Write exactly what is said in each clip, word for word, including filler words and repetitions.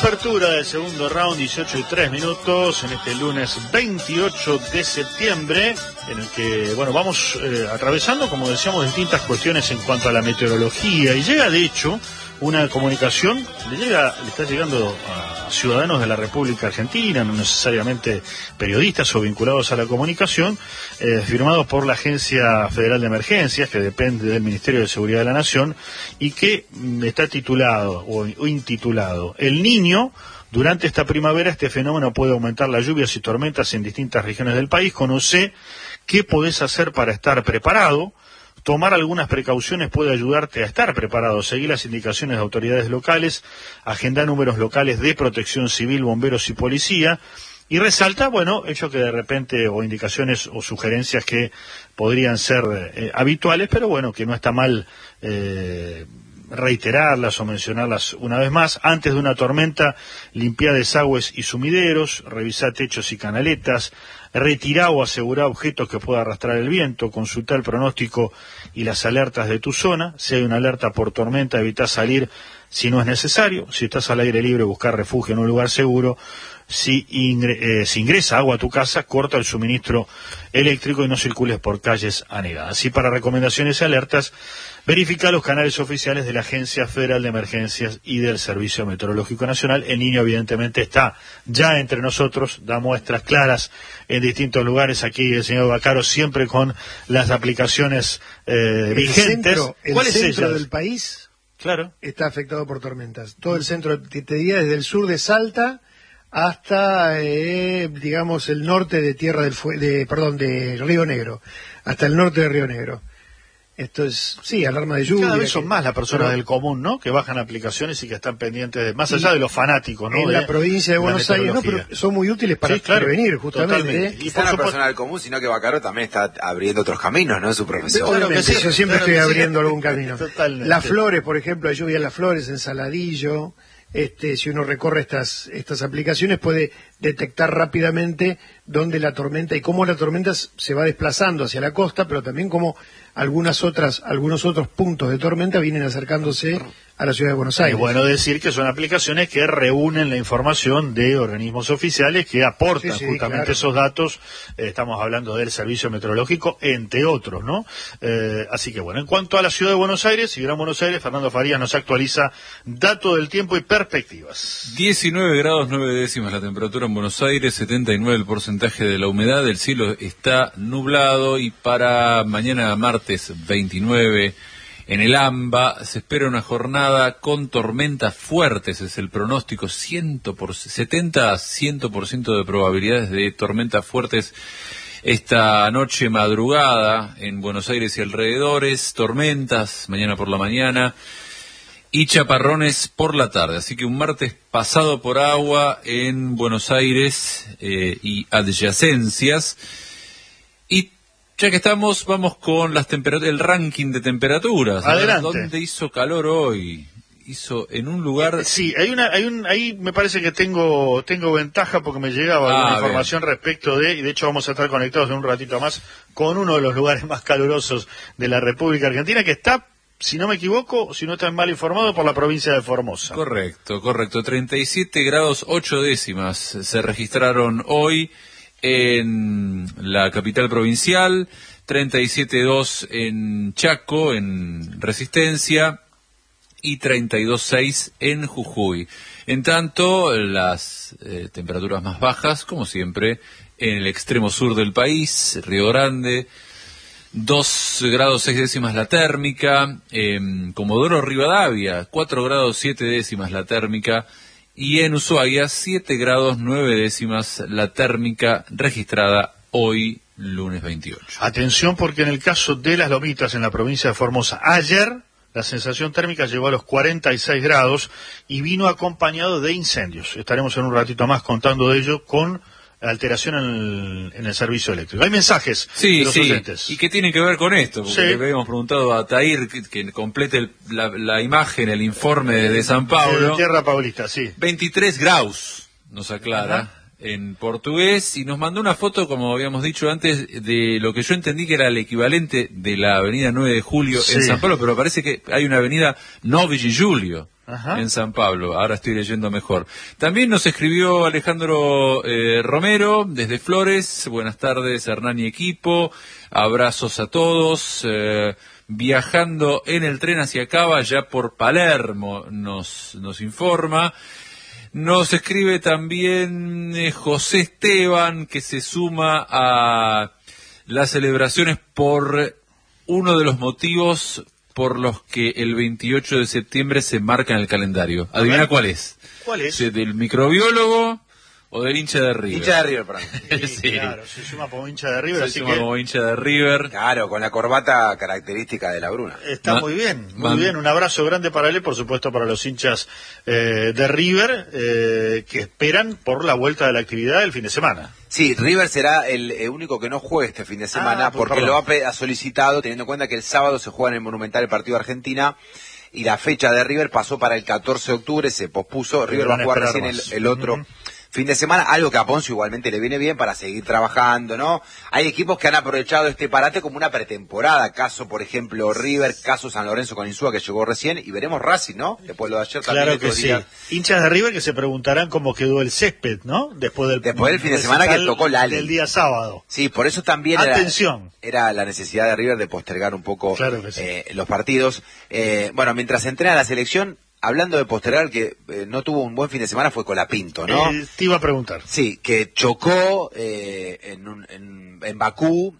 Apertura del segundo round, dieciocho y tres minutos, en este lunes veintiocho de septiembre, en el que, bueno, vamos eh, atravesando, como decíamos, distintas cuestiones en cuanto a la meteorología, y llega, de hecho, una comunicación, le llega, le está llegando a ciudadanos de la República Argentina, no necesariamente periodistas o vinculados a la comunicación, eh, firmado por la Agencia Federal de Emergencias, que depende del Ministerio de Seguridad de la Nación, y que mm, está titulado o, o intitulado El Niño. Durante esta primavera este fenómeno puede aumentar las lluvias y tormentas en distintas regiones del país. Conoce qué podés hacer para estar preparado. Tomar algunas precauciones puede ayudarte a estar preparado. Seguir las indicaciones de autoridades locales, agendar números locales de protección civil, bomberos y policía. Y resalta, bueno, hecho que de repente, o indicaciones o sugerencias que podrían ser eh, habituales, pero bueno, que no está mal eh, reiterarlas o mencionarlas una vez más. Antes de una tormenta, limpiar desagües y sumideros, revisar techos y canaletas, retirar o asegurar objetos que pueda arrastrar el viento, consultar el pronóstico y las alertas de tu zona. Si hay una alerta por tormenta, evita salir si no es necesario. Si estás al aire libre, buscar refugio en un lugar seguro. Si, ingre, eh, si ingresa agua a tu casa, corta el suministro eléctrico y no circules por calles anegadas. Y para recomendaciones y alertas, verifica los canales oficiales de la Agencia Federal de Emergencias y del Servicio Meteorológico Nacional. El niño evidentemente está ya entre nosotros, da muestras claras en distintos lugares. Aquí el señor Vaccaro siempre con las aplicaciones eh, vigentes. Centro, el ¿Cuál es centro ella? del país Claro. está afectado por tormentas. Todo el centro, te, te diría desde el sur de Salta hasta, eh, digamos, el norte de Tierra del Fue- de, perdón, de Río Negro, hasta el norte de Río Negro. Esto es, sí, alarma de lluvia. Cada vez son que- más las personas pero del común, ¿no? Que bajan aplicaciones y que están pendientes de, más allá de los fanáticos, ¿no? en de la provincia de la Buenos Aires, no, meteorología. pero son muy útiles para Sí, claro, prevenir, justamente. totalmente. ¿eh? Y Quizá por no supuesto- personal del común, sino que Vaccaro también está abriendo otros caminos, ¿no? En su profesión. Claro que Obviamente, sí, yo siempre claro estoy que sí. abriendo algún camino. Totalmente. Las flores, por ejemplo, hay lluvia en las flores, en Saladillo. Este, si uno recorre estas estas aplicaciones puede detectar rápidamente dónde la tormenta y cómo la tormenta se va desplazando hacia la costa, pero también cómo algunas otras algunos otros puntos de tormenta vienen acercándose a la ciudad de Buenos Aires. Es bueno decir que son aplicaciones que reúnen la información de organismos oficiales que aportan Sí, sí, justamente claro. esos datos. Eh, estamos hablando del Servicio Meteorológico, entre otros, ¿no? Eh, así que bueno, en cuanto a la ciudad de Buenos Aires y Gran Buenos Aires, Fernando Farías nos actualiza dato del tiempo y perspectivas. diecinueve grados nueve décimas la temperatura en Buenos Aires, setenta y nueve el porcentaje de la humedad, el cielo está nublado y para mañana martes veintinueve en el AMBA se espera una jornada con tormentas fuertes, es el pronóstico, cien por, setenta a cien por ciento de probabilidades de tormentas fuertes esta noche madrugada en Buenos Aires y alrededores, tormentas mañana por la mañana y chaparrones por la tarde, así que un martes pasado por agua en Buenos Aires eh, y adyacencias. Y ya que estamos, vamos con las temperaturas, el ranking de temperaturas. Adelante. ¿Dónde hizo calor hoy? Hizo en un lugar... Eh, Sí, hay una, hay un, ahí me parece que tengo, tengo ventaja porque me llegaba Ah, alguna bien. información respecto de, y de hecho vamos a estar conectados en un ratito más con uno de los lugares más calurosos de la República Argentina, que está, si no me equivoco, si no estoy mal informado, por la provincia de Formosa. Correcto, correcto. treinta y siete grados ocho décimas se registraron hoy en la capital provincial, treinta y siete coma dos en Chaco, en Resistencia, y treinta y dos coma seis en Jujuy. En tanto, las eh, temperaturas más bajas, como siempre, en el extremo sur del país, Río Grande, dos grados seis décimas la térmica, en Comodoro Rivadavia, cuatro grados siete décimas la térmica, y en Ushuaia, siete grados nueve décimas la térmica registrada hoy, lunes veintiocho. Atención, porque en el caso de las Lomitas, en la provincia de Formosa, ayer la sensación térmica llegó a los cuarenta y seis grados y vino acompañado de incendios. Estaremos en un ratito más contando de ello con alteración en el, en el servicio eléctrico. Hay mensajes Sí, de los sí, oyentes. y que tiene que ver con esto, porque Sí. le habíamos preguntado a Tair que, que complete el- la, la imagen, el informe de, de San Paulo. De Tierra Paulista, sí. veintitrés graus, nos aclara, Ajá. en portugués, y nos mandó una foto, como habíamos dicho antes, de lo que yo entendí que era el equivalente de la avenida nueve de julio Sí. en San Paulo, pero parece que hay una avenida nueve de julio. Ajá. en San Pablo. Ahora estoy leyendo mejor. También nos escribió Alejandro eh, Romero desde Flores. Buenas tardes, Hernán y equipo. Abrazos a todos. Eh, viajando en el tren hacia Cava, ya por Palermo, nos, nos informa. Nos escribe también eh, José Esteban, que se suma a las celebraciones por uno de los motivos por los que el veintiocho de septiembre se marca en el calendario. ¿Adivina cuál es? ¿Cuál es? ¿Del microbiólogo o del hincha de River? Hincha de River, para mí. Sí, Sí. Claro, se suma como hincha de River, Se así suma que como hincha de River. Claro, con la corbata característica de la Bruna. está Ma- muy bien, muy man- bien. Un abrazo grande para él, y por supuesto para los hinchas eh, de River eh, que esperan por la vuelta de la actividad el fin de semana. Sí, River será el, el único que no juegue este fin de semana Ah, pues, porque perdón. lo ha, pe- ha solicitado, teniendo en cuenta que el sábado se juega en el Monumental el partido de Argentina y la fecha de River pasó para el catorce de octubre, se pospuso. River va van a a jugar esperar recién el, más. el otro Ujú. fin de semana, algo que a Ponce igualmente le viene bien para seguir trabajando, ¿no? Hay equipos que han aprovechado este parate como una pretemporada, caso por ejemplo River, caso San Lorenzo con Insúa que llegó recién, y veremos Racing, ¿no? Después lo de ayer también. Claro que estos sí. días. Hinchas de River que se preguntarán cómo quedó el césped, ¿no? Después del, Después del fin de semana que recital tocó Lali. del día sábado. Sí, por eso también era, Atención. era la necesidad de River de postergar un poco Claro que sí. eh, los partidos. Eh, bueno, mientras entrena la selección, hablando de postergar, que eh, no tuvo un buen fin de semana fue Colapinto, ¿no? Eh, te iba a preguntar. Sí, que chocó eh, en, un- en, en Bakú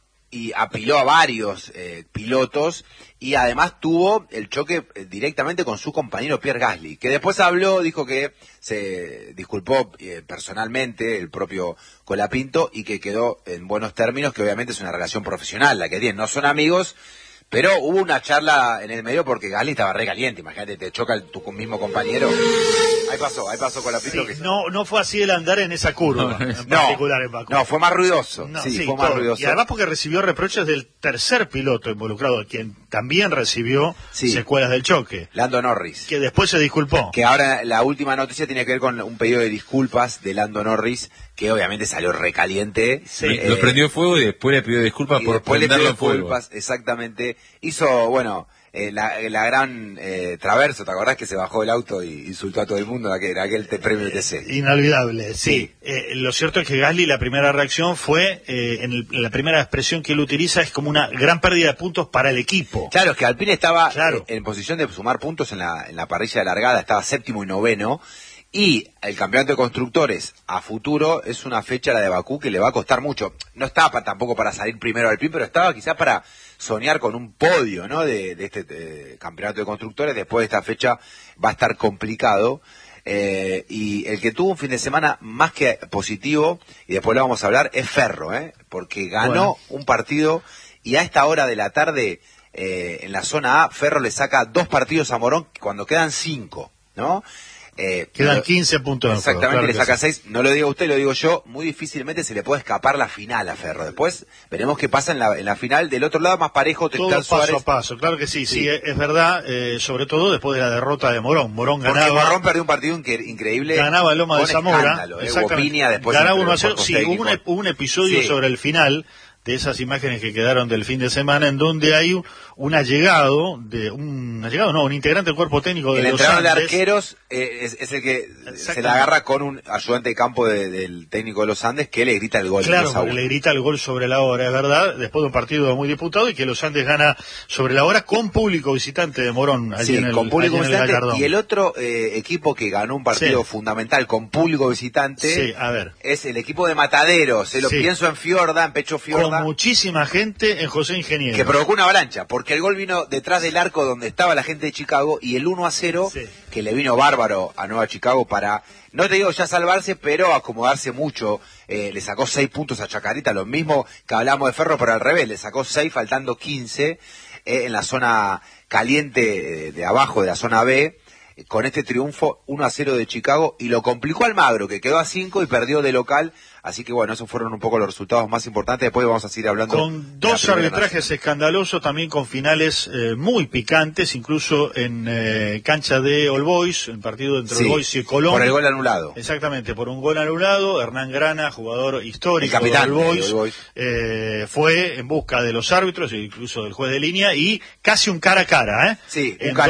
y apiló a varios eh, pilotos y además tuvo el choque eh, directamente con su compañero Pierre Gasly, que después habló, dijo que se disculpó eh, personalmente el propio Colapinto y que quedó en buenos términos, que obviamente es una relación profesional la que tienen, no son amigos. Pero hubo una charla en el medio porque Gasly estaba re caliente, imagínate, te choca el, tu mismo compañero. Ahí pasó, ahí pasó con la Sí, pito que no, no fue así el andar en esa curva, en no, particular en Bakú. no, fue más ruidoso. No, sí, sí, fue más todo. ruidoso. Y además porque recibió reproches del tercer piloto involucrado, quien también recibió Sí. secuelas del choque, Lando Norris. que después se disculpó. Que ahora la última noticia tiene que ver con un pedido de disculpas de Lando Norris, que obviamente salió recaliente. Sí. Eh, Lo prendió fuego y después le pidió disculpas y por después le prenderlo pidió en fuego. disculpas, exactamente. Hizo, bueno, eh, la, la gran eh, traverso, ¿te acordás que se bajó del auto y insultó a todo el mundo en aquel, aquel te- premio T C? Inolvidable, sí. Sí. Eh, lo cierto es que Gasly, la primera reacción fue, eh, en, el- en la primera expresión que él utiliza, es como una gran pérdida de puntos para el equipo. Claro, es que Alpine estaba Claro. eh, en posición de sumar puntos en la, en la parrilla de largada, estaba séptimo y noveno, y el campeonato de constructores a futuro es una fecha, la de Bakú, que le va a costar mucho. No estaba pa- tampoco para salir primero al Alpine, pero estaba quizás para soñar con un podio, ¿no? De, de este eh, campeonato de constructores. Después de esta fecha va a estar complicado. Eh, y el que tuvo un fin de semana más que positivo, y después lo vamos a hablar, es Ferro, ¿eh? Porque ganó Bueno. un partido y a esta hora de la tarde, eh, en la zona A, Ferro le saca dos partidos a Morón cuando quedan cinco, ¿no? Eh, Quedan no- quince puntos en juego, Exactamente, claro le que saca sí. seis. No lo digo usted, lo digo yo. Muy difícilmente se le puede escapar la final a Ferro. Después veremos qué pasa en la, en la final. Del otro lado, más parejo, Todo está paso Suárez. a paso, claro que sí, sí, Sí. es es verdad, eh, sobre todo después de la derrota de Morón. Morón Porque ganaba, Morón perdió un partido incre- increíble. ganaba el Loma de con Zamora, escándalo, eh. exactamente. Guapiña, después ganaba entró uno a el cero. cuerpo Sí, hubo un, técnico. hubo un episodio Sí. sobre el final de esas imágenes que quedaron del fin de semana, en donde hay un, un allegado, de un allegado, no, un integrante del cuerpo técnico de El los entrenador de Andes. arqueros eh, es, es el que se Exactamente. la agarra con un ayudante de campo de- del técnico de los Andes que le grita el gol. Claro, dos a porque uno. le grita el gol sobre la hora, es verdad, después de un partido muy disputado, y que los Andes gana sobre la hora con público visitante de Morón, allí Sí, en el, con público allí en el visitante. Gallardón. Y el otro eh, equipo que ganó un partido Sí. fundamental con público visitante Sí, a ver. es el equipo de Mataderos. Se lo Sí. pienso en Fiorda, en Pecho Fiorda. Con muchísima gente en José Ingeniero. Que provocó una avalancha, porque el gol vino detrás del arco donde estaba la gente de Chicago y el uno a cero, Sí. que le vino bárbaro a Nueva Chicago para, no te digo ya salvarse, pero acomodarse mucho. Eh, le sacó seis puntos a Chacarita, lo mismo que hablamos de Ferro, pero al revés, le sacó seis faltando quince eh, en la zona caliente eh, de abajo de la zona B. eh, Con este triunfo uno a cero de Chicago, y lo complicó Almagro, que quedó a cinco y perdió de local. Así que bueno, esos fueron un poco los resultados más importantes. Después vamos a seguir hablando. Con de la dos Primera arbitrajes Nacional. escandalosos, también con finales eh, muy picantes, incluso en eh, cancha de All Boys, en partido entre Sí, All Boys y Colón. por el gol anulado. Exactamente, por un gol anulado. Hernán Grana, jugador histórico El capitán de All Boys, de All Boys. eh, fue en busca de los árbitros e incluso del juez de línea, y casi un cara a cara, ¿eh? Sí, un En careo.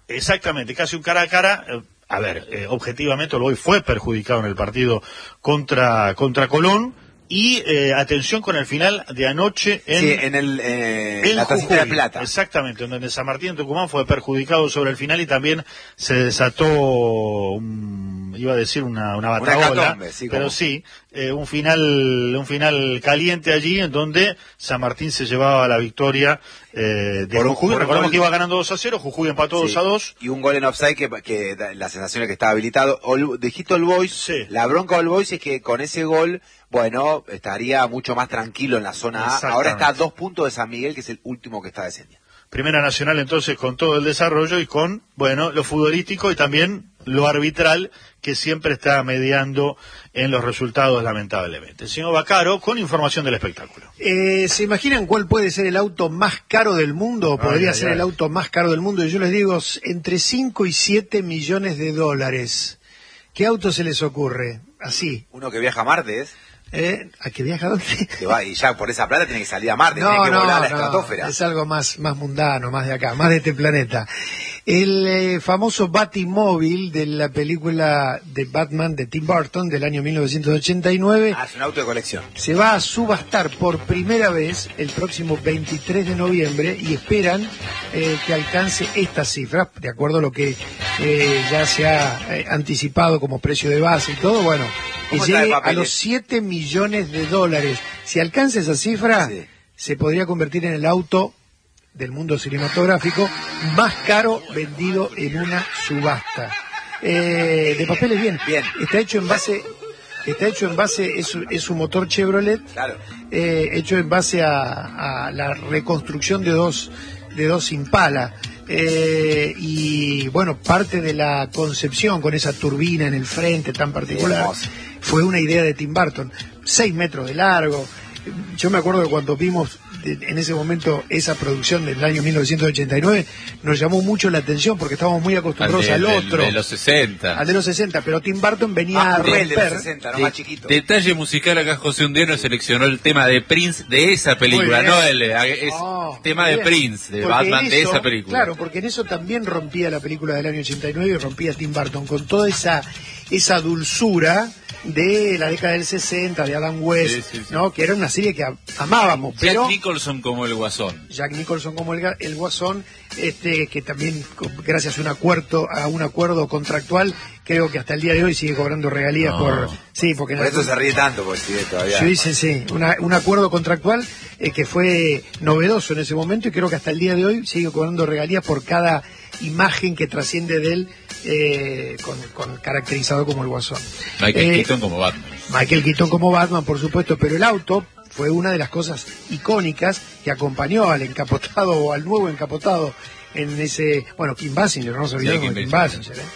Exactamente, casi un cara a cara. Eh, a ver, eh, objetivamente el Boys fue perjudicado en el partido contra contra Colón. Y eh, atención con el final de anoche en, sí, en el eh, en la Tacita de Plata. Exactamente, donde San Martín de Tucumán fue perjudicado sobre el final y también se desató, un, iba a decir una, una bataola, una sí, pero como... sí, eh, un final un final caliente allí en donde San Martín se llevaba la victoria eh, de por Jujuy. Un, Recordemos gol... que iba ganando dos a cero, Jujuy empató sí. dos a dos. Y un gol en offside que, que la sensación es que estaba habilitado. Ol, dijiste All Boys, sí. La bronca All Boys es que con ese gol, bueno, estaría mucho más tranquilo en la zona A. Ahora está a dos puntos de San Miguel, que es el último que está descendiendo. Primera Nacional entonces con todo el desarrollo y con, bueno, lo futbolístico y también lo arbitral que siempre está mediando en los resultados, lamentablemente. Señor Baccaro, con información del espectáculo. Eh, ¿Se imaginan cuál puede ser el auto más caro del mundo? Podría ay, ser ay, el auto más caro del mundo. Y yo les digo, entre cinco y siete millones de dólares. ¿Qué auto se les ocurre? Así. Uno que viaja a Marte es... ¿Eh? ¿A qué viaja dónde? Que va, y ya por esa plata tiene que salir a Marte, no, tiene que no, volar a la no, estratosfera. Es algo más, más mundano, más de acá, más de este planeta. El eh, famoso Batimóvil de la película de Batman de Tim Burton del año mil novecientos ochenta y nueve. Ah, es un auto de colección. Se va a subastar por primera vez el próximo veintitrés de noviembre y esperan eh, que alcance esta cifra, de acuerdo a lo que eh, ya se ha eh, anticipado como precio de base y todo, bueno, que llegue a los siete millones de dólares. Si alcanza esa cifra, sí, se podría convertir en el auto del mundo cinematográfico más caro vendido en una subasta. Eh, de papeles bien, bien. Está hecho en base, está hecho en base, es, es un motor Chevrolet, claro, eh, hecho en base a, a la reconstrucción de dos, de dos Impala. Eh, y bueno, parte de la concepción con esa turbina en el frente tan particular fue una idea de Tim Burton, seis metros de largo. Yo me acuerdo que cuando vimos en ese momento esa producción del año mil novecientos ochenta y nueve nos llamó mucho la atención porque estábamos muy acostumbrados al, de, al otro, de los sesenta, al de los sesenta, pero Tim Burton venía ah, a romper de los sesenta, no de, más chiquito. Detalle musical, acá José Undiano seleccionó el tema de Prince de esa película, no el es oh, tema de Prince de porque Batman eso, de esa película. Claro, porque en eso también rompía la película del año ochenta y nueve y rompía Tim Burton con toda esa esa dulzura de la década del sesenta, de Adam West, sí, sí, sí, ¿no? Que era una serie que amábamos. Jack pero Nicholson como el Guasón. Jack Nicholson como el, el Guasón, este que también, gracias a un acuerdo, a un acuerdo contractual, creo que hasta el día de hoy sigue cobrando regalías no. por... Sí, porque por eso se ríe tanto, porque sigue todavía... Yo hice, sí, una, un acuerdo contractual eh, que fue novedoso en ese momento y creo que hasta el día de hoy sigue cobrando regalías por cada imagen que trasciende de él, eh, con, con caracterizado como el Guasón. Michael eh, Keaton como Batman. Michael Keaton como Batman, por supuesto, pero el auto fue una de las cosas icónicas que acompañó al encapotado o al nuevo encapotado en ese, bueno, Kim Basinger, no nos olvidemos sí, de Kim Basinger, ¿eh?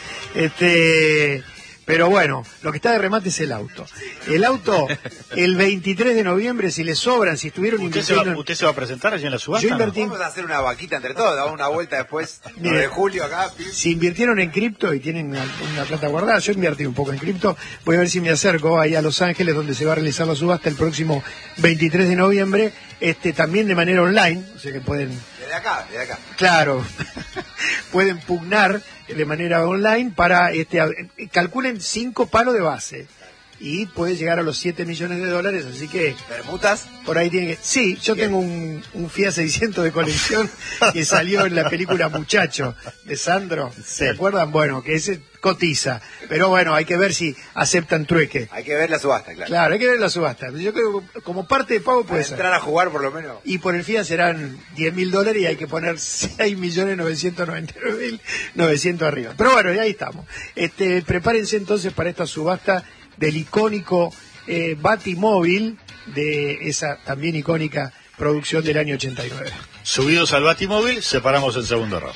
Este, pero bueno, lo que está de remate es el auto. El auto, el veintitrés de noviembre, si le sobran, si estuvieron ¿Usted invirtiendo... Se va, ¿Usted se va a presentar allí en la subasta? Yo invertí... Vamos a hacer una vaquita entre todos, damos una vuelta después, nueve de julio acá. Si invirtieron en cripto y tienen una, una plata guardada, yo invertí un poco en cripto, voy a ver si me acerco ahí a Los Ángeles, donde se va a realizar la subasta el próximo veintitrés de noviembre, este también de manera online, o sea que pueden... Desde acá, desde acá. Claro, pueden pugnar de manera online para, este, calculen cinco palos de base y puede llegar a los siete millones de dólares, así que... ¿Permutas? Por ahí tiene que... Sí, yo Bien. tengo un, un Fiat seiscientos de colección que salió en la película Muchacho de Sandro, ¿se acuerdan? Bueno, que ese cotiza, pero bueno, hay que ver si aceptan trueque. Hay que ver la subasta, claro. Claro, hay que ver la subasta. Yo creo que como parte de pago puede ser. Entrar a jugar por lo menos. Y por el Fiat serán diez mil dólares y hay que poner seis millones novecientos noventa y nueve mil novecientos arriba. Pero bueno, ya ahí estamos. Este, prepárense entonces para esta subasta del icónico eh, Batimóvil, de esa también icónica producción del año ochenta y nueve. Subidos al Batimóvil, separamos el segundo round.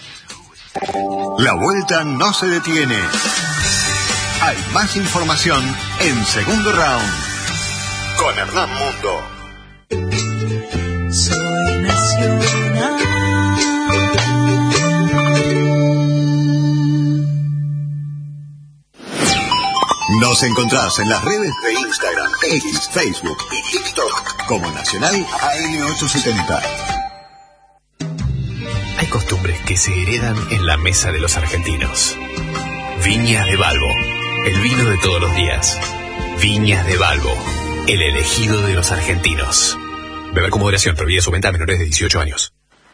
La vuelta no se detiene. Hay más información en Segundo Round con Hernán Mundo. Soy nacional. Nos encontrás en las redes de Instagram, X, Facebook y TikTok como Nacional A M ochocientos setenta. Hay costumbres que que se heredan en la mesa de los argentinos. Viñas de Balbo, el vino de todos los días. Viñas de Balbo, el elegido de los argentinos. Beber con moderación, prohibida su venta a menores de dieciocho años.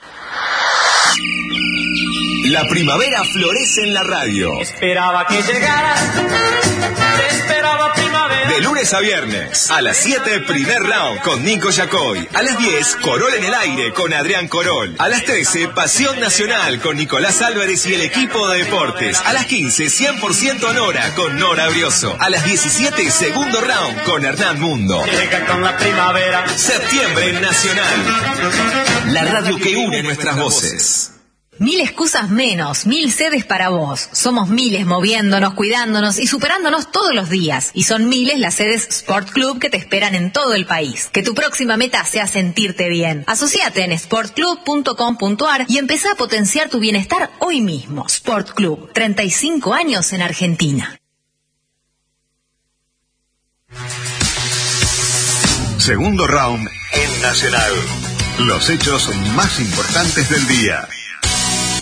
La primavera florece en la radio. Esperaba que llegara, esperaba primavera. De lunes a viernes, a las siete, primer round con Nico Yacoy. A las diez, Corol en el aire con Adrián Corol. A las trece, Pasión Nacional con Nicolás Álvarez y el equipo de deportes. A las quince, cien por ciento Nora con Nora Brioso. A las diecisiete, segundo round con Hernán Mundo. Llega con la primavera. Septiembre Nacional. La radio que une nuestras voces. Mil excusas menos, mil sedes para vos. Somos miles moviéndonos, cuidándonos y superándonos todos los días. Y son miles las sedes Sport Club que te esperan en todo el país. Que tu próxima meta sea sentirte bien. Asociate en sport club punto com punto a r y empezá a potenciar tu bienestar hoy mismo. Sport Club, treinta y cinco años en Argentina. Segundo round en Nacional. Los hechos más importantes del día.